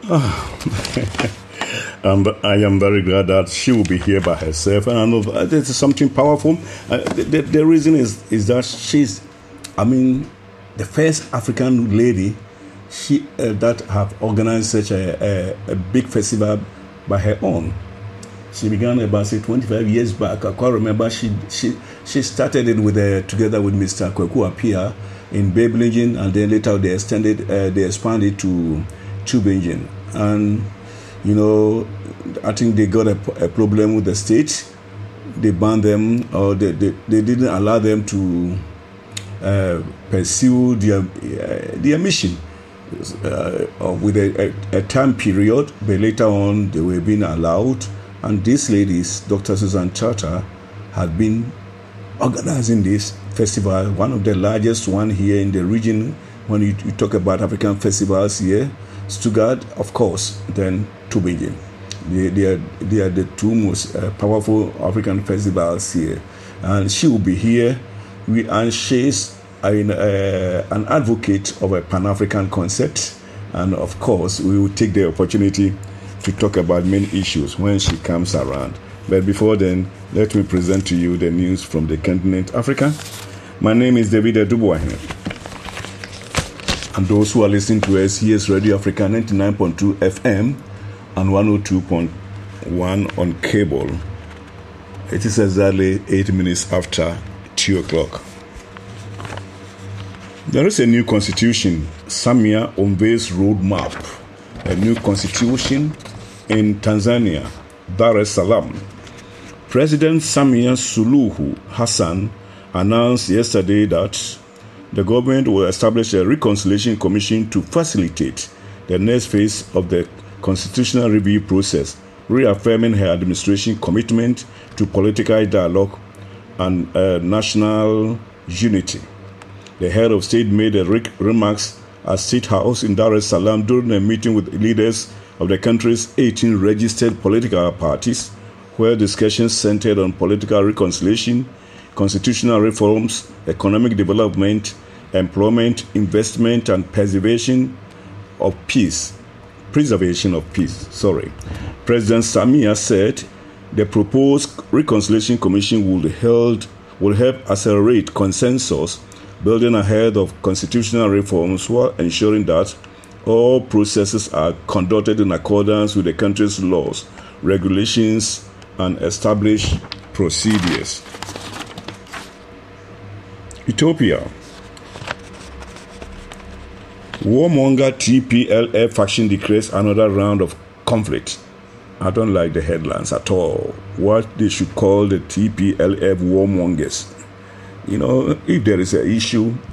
I am very glad that she will be here by herself, and I know that this something powerful. The reason is that she's, the first African lady that have organized such a big festival by her own. She began about 25 years back. I quite remember she started it together with Mr. Kweku Appiah in Babelingen, and then later they expanded to Tübingen. And I think they got a problem with the state. They banned them, or they didn't allow them to pursue their mission with a time period. But later on, they were being allowed. And these ladies, Dr. Susan Charter, had been organizing this festival, one of the largest one here in the region. When you talk about African festivals here, Stuttgart, of course, then Tübingen. They are the two most powerful African festivals here. And she will be here. And she's an advocate of a Pan-African concept. And of course, we will take the opportunity to talk about many issues when she comes around. But before then, let me present to you the news from the continent Africa. My name is David Adubuahin. And those who are listening to us, here's Radio Africa 99.2 FM and 102.1 on cable. It is exactly 8 minutes after 2 o'clock. There is a new constitution. Samia unveils roadmap. A new constitution in Tanzania, Dar es Salaam. President Samia Suluhu Hassan announced yesterday that the government will establish a reconciliation commission to facilitate the next phase of the constitutional review process, reaffirming her administration commitment to political dialogue and national unity. The head of state made the remarks at State House in Dar es Salaam during a meeting with leaders of the country's 18 registered political parties, where discussions centered on political reconciliation, constitutional reforms, economic development, employment, investment, and preservation of peace. President Samia said the proposed reconciliation commission will help accelerate consensus, building ahead of constitutional reforms while ensuring that all processes are conducted in accordance with the country's laws, regulations, and established procedures. Ethiopia. Warmonger TPLF faction declares another round of conflict. I don't like the headlines at all. What they should call the TPLF warmongers. If there is an issue,